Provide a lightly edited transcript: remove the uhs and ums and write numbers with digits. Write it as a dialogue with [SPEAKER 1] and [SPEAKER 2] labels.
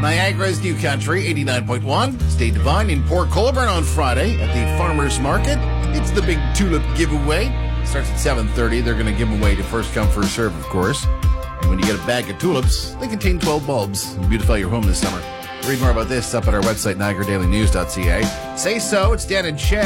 [SPEAKER 1] Niagara's New Country, 89.1. Stay Divine in Port Colborne on Friday at the Farmers Market. It's the big tulip giveaway. It starts at 7:30. They're going to give them away to first come, first serve, of course. And when you get a bag of tulips, they contain 12 bulbs and beautify your home this summer. Read more about this up at our website, niagaradailynews.ca. Say so. It's Dan and Shay.